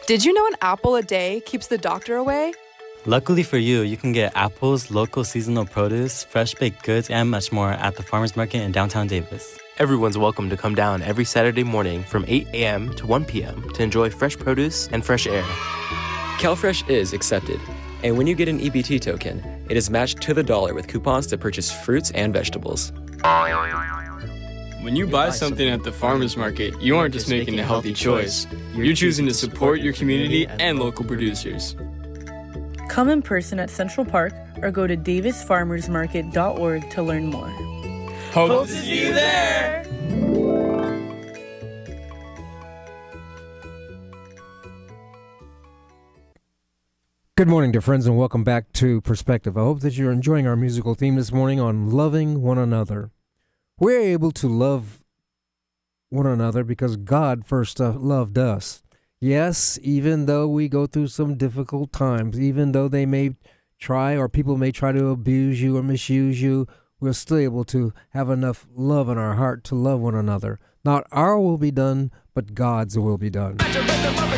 Did you know an apple a day keeps the doctor away? Luckily for you, you can get apples, local seasonal produce, fresh baked goods, and much more at the Farmers Market in downtown Davis. Everyone's welcome to come down every Saturday morning from 8 a.m. to 1 p.m. to enjoy fresh produce and fresh air. CalFresh is accepted, and when you get an EBT token, it is matched to the dollar with coupons to purchase fruits and vegetables. When you buy something at the farmers market, you aren't just making a healthy choice. You're choosing to support your community and local producers. Come in person at Central Park or go to davisfarmersmarket.org to learn more. Hope to see you there! Good morning, dear friends, and welcome back to Perspective. I hope that you're enjoying our musical theme this morning on loving one another. We're able to love one another because God first loved us. Yes, even though we go through some difficult times, even though they may try or people may try to abuse you or misuse you, we're still able to have enough love in our heart to love one another. Not our will be done, but God's will be done.